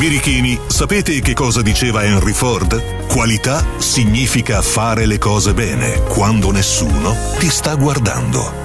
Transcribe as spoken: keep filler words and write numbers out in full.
Birichini, sapete che cosa diceva Henry Ford? Qualità significa fare le cose bene, quando nessuno ti sta guardando.